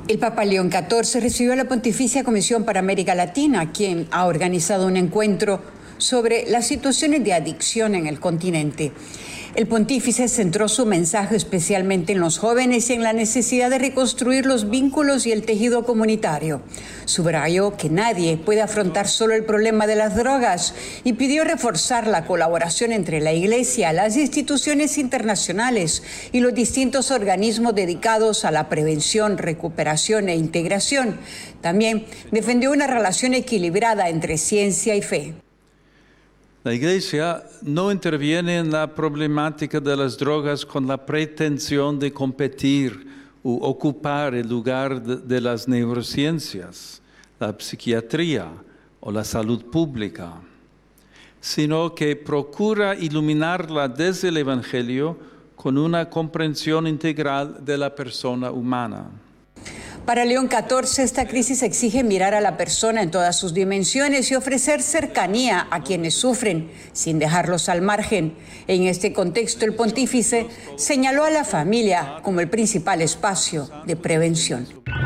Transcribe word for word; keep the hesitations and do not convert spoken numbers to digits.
El Papa León catorce recibió a la Pontificia Comisión para América Latina, quien ha organizado un encuentro sobre las situaciones de adicción en el continente. El pontífice centró su mensaje especialmente en los jóvenes y en la necesidad de reconstruir los vínculos y el tejido comunitario. Subrayó que nadie puede afrontar solo el problema de las drogas y pidió reforzar la colaboración entre la Iglesia, las instituciones internacionales y los distintos organismos dedicados a la prevención, recuperación e integración. También defendió una relación equilibrada entre ciencia y fe. La Iglesia no interviene en la problemática de las drogas con la pretensión de competir u ocupar el lugar de, de las neurociencias, la psiquiatría o la salud pública, sino que procura iluminarla desde el Evangelio con una comprensión integral de la persona humana. Para León catorce, esta crisis exige mirar a la persona en todas sus dimensiones y ofrecer cercanía a quienes sufren, sin dejarlos al margen. En este contexto, el pontífice señaló a la familia como el principal espacio de prevención.